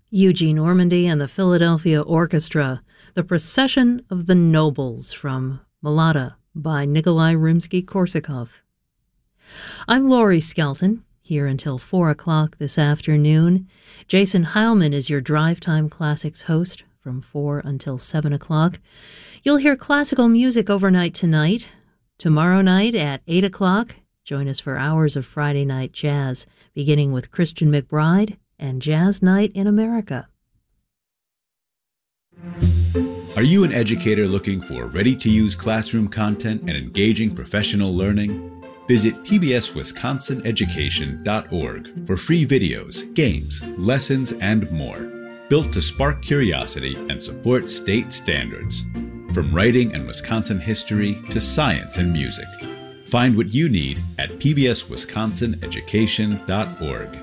Eugene Ormandy and the Philadelphia Orchestra, The Procession of the Nobles from Mlada by Nikolai Rimsky-Korsakov. I'm Laurie Skelton, here until 4 o'clock this afternoon. Jason Heilman is your Drive Time Classics host from 4 until 7 o'clock. You'll hear classical music overnight tonight. Tomorrow night at 8 o'clock, join us for hours of Friday night jazz, beginning with Christian McBride and Jazz Night in America. Are you an educator looking for ready-to-use classroom content and engaging professional learning? Visit pbswisconsineducation.org for free videos, games, lessons, and more, built to spark curiosity and support state standards. From writing and Wisconsin history to science and music. Find what you need at pbswisconsineducation.org.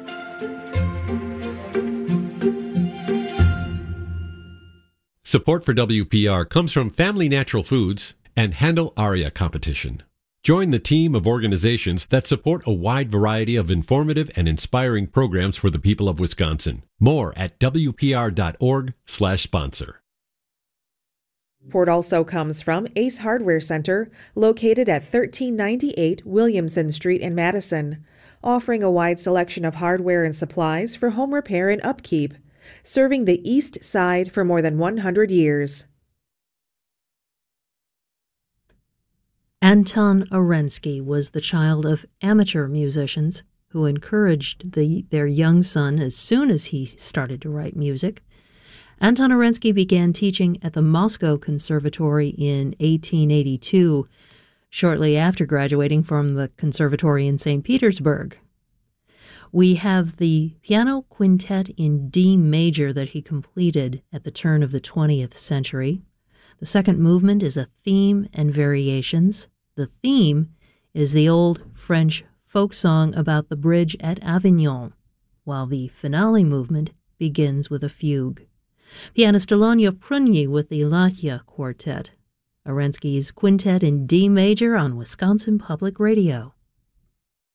Support for WPR comes from Family Natural Foods and Handel Aria Competition. Join the team of organizations that support a wide variety of informative and inspiring programs for the people of Wisconsin. More at wpr.org/sponsor. Support also comes from Ace Hardware Center, located at 1398 Williamson Street in Madison, offering a wide selection of hardware and supplies for home repair and upkeep, serving the East Side for more than 100 years. Anton Orensky was the child of amateur musicians who encouraged their young son as soon as he started to write music. Anton Orensky began teaching at the Moscow Conservatory in 1882, shortly after graduating from the conservatory in St. Petersburg. We have the piano quintet in D major that he completed at the turn of the 20th century. The second movement is a theme and variations. The theme is the old French folk song about the bridge at Avignon, while the finale movement begins with a fugue. Pianist Alonia Prunyi with the Latya Quartet. Orensky's Quintet in D major on Wisconsin Public Radio.